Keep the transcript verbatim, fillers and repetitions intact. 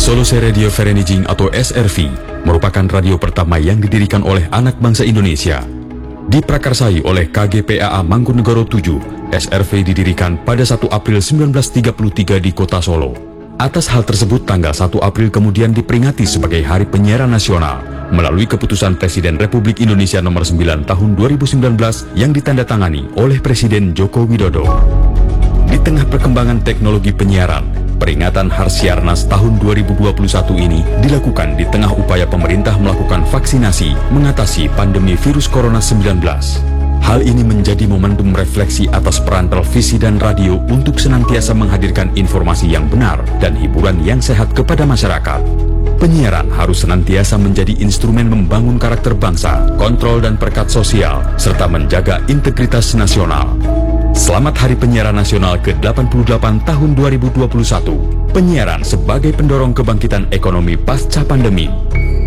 Solose Radio Vereniging atau S R V merupakan radio pertama yang didirikan oleh anak bangsa Indonesia. Diprakarsai oleh K G P A A Mangkunegoro tujuh, S R V didirikan pada satu April seribu sembilan ratus tiga puluh tiga di kota Solo. Atas hal tersebut, tanggal satu April kemudian diperingati sebagai Hari Penyiaran Nasional melalui keputusan Presiden Republik Indonesia nomor sembilan tahun dua ribu sembilan belas yang ditandatangani oleh Presiden Joko Widodo. Di tengah perkembangan teknologi penyiaran, peringatan Harsiarnas tahun dua ribu dua puluh satu ini dilakukan di tengah upaya pemerintah melakukan vaksinasi mengatasi pandemi virus corona sembilan belas. Hal ini menjadi momentum refleksi atas peran televisi dan radio untuk senantiasa menghadirkan informasi yang benar dan hiburan yang sehat kepada masyarakat. Penyiaran harus senantiasa menjadi instrumen membangun karakter bangsa, kontrol dan perekat sosial, serta menjaga integritas nasional. Selamat Hari Penyiaran Nasional ke delapan puluh delapan tahun dua ribu dua puluh satu. Penyiaran sebagai pendorong kebangkitan ekonomi pasca pandemi.